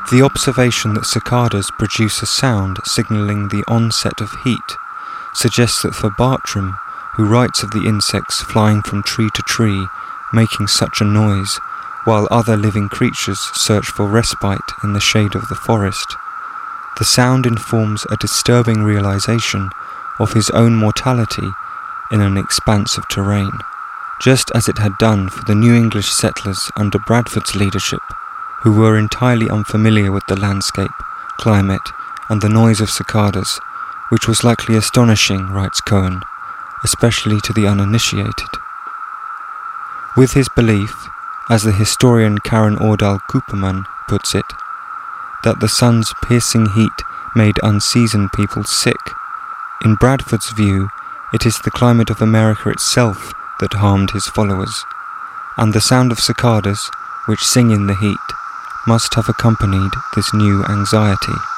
The observation that cicadas produce a sound signalling the onset of heat suggests that for Bartram, who writes of the insects flying from tree to tree, making such a noise, while other living creatures search for respite in the shade of the forest, the sound informs a disturbing realization of his own mortality in an expanse of terrain, just as it had done for the New English settlers under Bradford's leadership, who were entirely unfamiliar with the landscape, climate, and the noise of cicadas, which was likely astonishing, writes Cohen, especially to the uninitiated. With his belief, as the historian Karen Ordal Cooperman puts it, that the sun's piercing heat made unseasoned people sick, in Bradford's view, it is the climate of America itself that harmed his followers, and the sound of cicadas, which sing in the heat, must have accompanied this new anxiety.